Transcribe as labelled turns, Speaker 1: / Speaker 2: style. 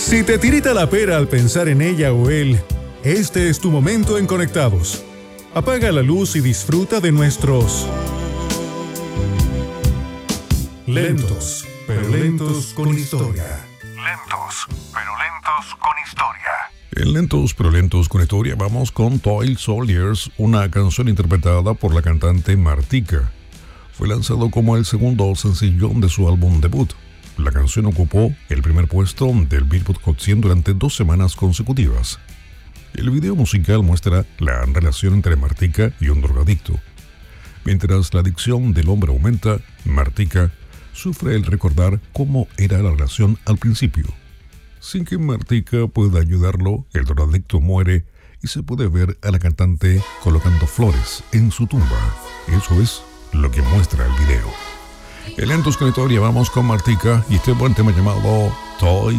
Speaker 1: Si te tirita la pera al pensar en ella o él, este es tu momento en Conectados. Apaga la luz y disfruta de nuestros lentos, pero lentos con historia.
Speaker 2: Lentos, pero lentos con historia.
Speaker 3: En Lentos pero lentos con historia vamos con Toy Soldiers, una canción interpretada por la cantante Martika. Fue lanzado como el segundo sencillo de su álbum debut. La canción ocupó el primer puesto del Billboard Hot 100 durante 2 semanas consecutivas. El video musical muestra la relación entre Martika y un drogadicto. Mientras la adicción del hombre aumenta, Martika sufre el recordar cómo era la relación al principio. Sin que Martika pueda ayudarlo, el drogadicto muere y se puede ver a la cantante colocando flores en su tumba. Eso es lo que muestra el video. En Lentos con Historia vamos con Martika y este buen tema llamado Toy